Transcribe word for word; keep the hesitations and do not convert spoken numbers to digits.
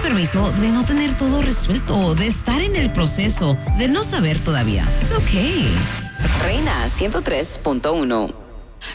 permiso de no tener todo resuelto, de estar en el proceso, de no saber todavía. It's okay. Reina ciento tres punto uno.